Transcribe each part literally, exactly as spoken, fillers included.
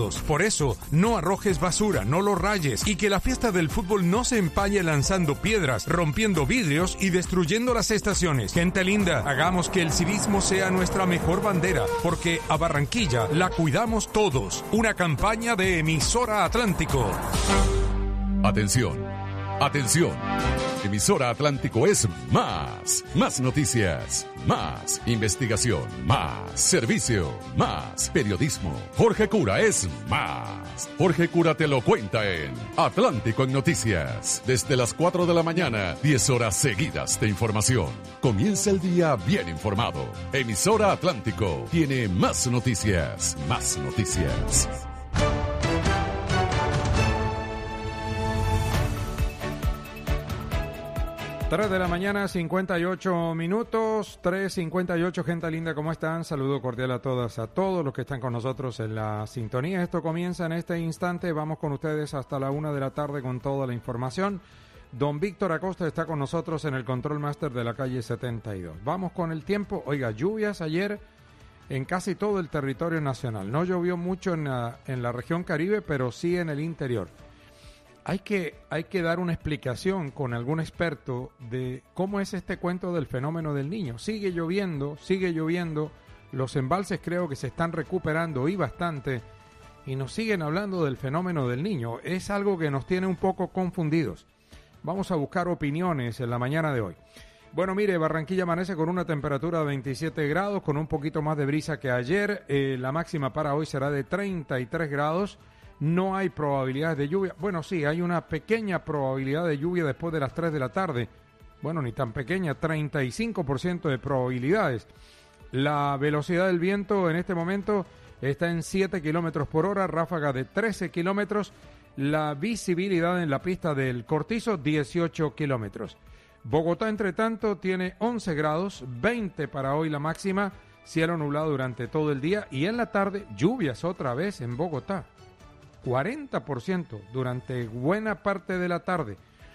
Por eso, no arrojes basura, no lo rayes y que la fiesta del fútbol no se empañe lanzando piedras, rompiendo vidrios y destruyendo las estaciones. Gente linda, hagamos que el civismo sea nuestra mejor bandera, porque a Barranquilla la cuidamos todos. Una campaña de Emisora Atlántico. Atención, atención. Emisora Atlántico es más, más noticias, más investigación, más servicio, más periodismo. Jorge Cura es más. Jorge Cura te lo cuenta en Atlántico en Noticias. Desde las cuatro de la mañana, diez horas seguidas de información. Comienza el día bien informado. Emisora Atlántico tiene más noticias, más noticias. tres de la mañana, cincuenta y ocho minutos, tres cincuenta y ocho, gente linda, ¿cómo están? Saludo cordial a todas, a todos los que están con nosotros en la sintonía. Esto comienza en este instante, vamos con ustedes hasta la una de la tarde con toda la información. Don Víctor Acosta está con nosotros en el Control Master de la calle setenta y dos. Vamos con el tiempo. Oiga, lluvias ayer en casi todo el territorio nacional. No llovió mucho en la, en la región Caribe, pero sí en el interior. Hay que, hay que dar una explicación con algún experto de cómo es este cuento del fenómeno del Niño. Sigue lloviendo, sigue lloviendo, los embalses creo que se están recuperando y bastante, y nos siguen hablando del fenómeno del Niño. Es algo que nos tiene un poco confundidos. Vamos a buscar opiniones en la mañana de hoy. Bueno, mire, Barranquilla amanece con una temperatura de veintisiete grados, con un poquito más de brisa que ayer. Eh, la máxima para hoy será de treinta y tres grados. No hay probabilidades de lluvia. Bueno, sí, hay una pequeña probabilidad de lluvia después de las tres de la tarde. Bueno, ni tan pequeña, treinta y cinco por ciento de probabilidades. La velocidad del viento en este momento está en siete kilómetros por hora, ráfaga de trece kilómetros. La visibilidad en la pista del Cortizo, dieciocho kilómetros. Bogotá, entre tanto, tiene once grados, veinte para hoy la máxima, cielo nublado durante todo el día y en la tarde lluvias otra vez en Bogotá. cuarenta por ciento durante buena parte de la tarde.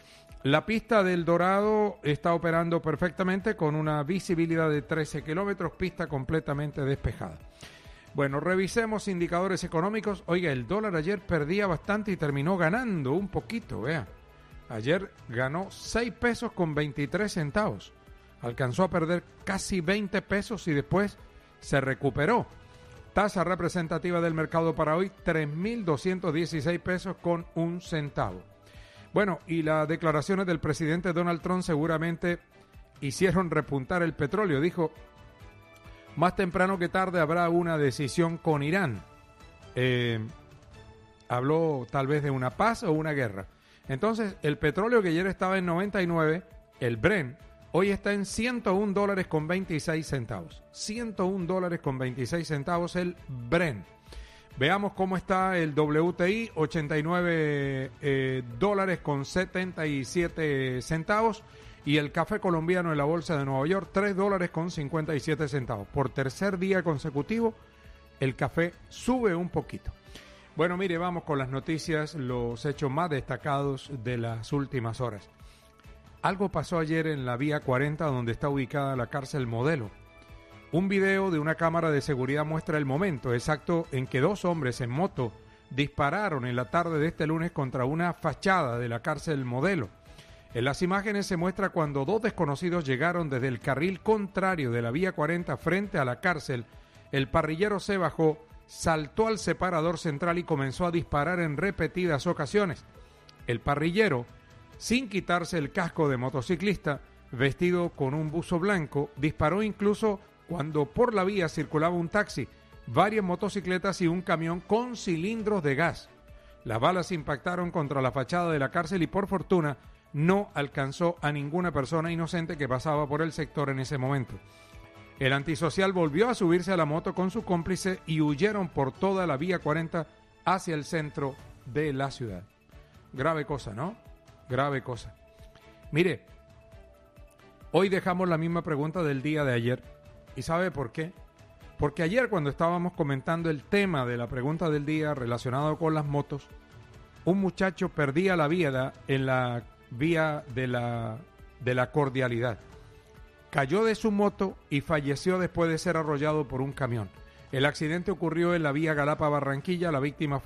La pista del Dorado está operando perfectamente con una visibilidad de trece kilómetros, pista completamente despejada. Bueno, revisemos indicadores económicos. Oiga, el dólar ayer perdía bastante y terminó ganando un poquito, vea. Ayer ganó seis pesos con veintitrés centavos. Alcanzó a perder casi veinte pesos y después se recuperó. Tasa representativa del mercado para hoy, tres mil doscientos dieciséis pesos con un centavo. Bueno, y las declaraciones del presidente Donald Trump seguramente hicieron repuntar el petróleo. Dijo, más temprano que tarde habrá una decisión con Irán. Eh, habló tal vez de una paz o una guerra. Entonces, el petróleo que ayer estaba en noventa y nueve, el Brent, hoy está en ciento un dólares con veintiséis centavos. ciento un dólares con veintiséis centavos el Brent. Veamos cómo está el W T I, ochenta y nueve eh, dólares con setenta y siete centavos. Y el café colombiano en la bolsa de Nueva York, tres dólares con cincuenta y siete centavos. Por tercer día consecutivo, el café sube un poquito. Bueno, mire, vamos con las noticias, los hechos más destacados de las últimas horas. Algo pasó ayer en la vía cuarenta, donde está ubicada la cárcel Modelo. Un video de una cámara de seguridad muestra el momento exacto en que dos hombres en moto dispararon en la tarde de este lunes contra una fachada de la cárcel Modelo. En las imágenes se muestra cuando dos desconocidos llegaron desde el carril contrario de la vía cuarenta frente a la cárcel. El parrillero se bajó, saltó al separador central y comenzó a disparar en repetidas ocasiones. El parrillero, sin quitarse el casco de motociclista, vestido con un buzo blanco, disparó incluso cuando por la vía circulaba un taxi, varias motocicletas y un camión con cilindros de gas. Las balas impactaron contra la fachada de la cárcel y por fortuna no alcanzó a ninguna persona inocente que pasaba por el sector en ese momento. El antisocial volvió a subirse a la moto con su cómplice y huyeron por toda la vía cuarenta hacia el centro de la ciudad. Grave cosa, ¿no? Grave cosa. Mire, hoy dejamos la misma pregunta del día de ayer. ¿Y sabe por qué? Porque ayer, cuando estábamos comentando el tema de la pregunta del día relacionado con las motos, un muchacho perdía la vida en la vía de la, de la Cordialidad. Cayó de su moto y falleció después de ser arrollado por un camión. El accidente ocurrió en la vía Galapa-Barranquilla. La víctima